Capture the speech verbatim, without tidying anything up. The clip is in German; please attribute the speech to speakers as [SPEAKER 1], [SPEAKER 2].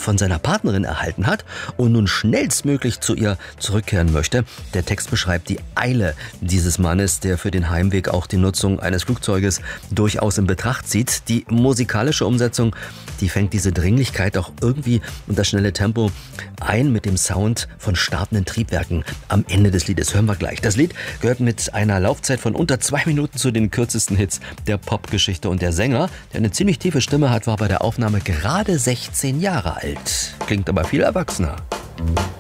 [SPEAKER 1] von seiner Partnerin erhalten hat und nun schnellstmöglich zu ihr zurückkehren möchte. Der Text beschreibt die Eile dieses Mannes, der für den Heimweg auch die Nutzung eines Flugzeuges durchaus in Betracht zieht. Die musikalische Umsetzung, die fängt diese Dringlichkeit auch irgendwie und das schnelle Tempo ein mit dem Sound von startenden Triebwerken am Ende des Liedes. Hören wir gleich. Das Lied gehört mit einer Laufzeit von unter zwei Minuten zu den kürzesten Hits der Popgeschichte und der Sänger, der eine ziemlich tiefe Stimme hat, war bei der Aufnahme gerade sechzehn Jahre alt. Klingt aber viel erwachsener.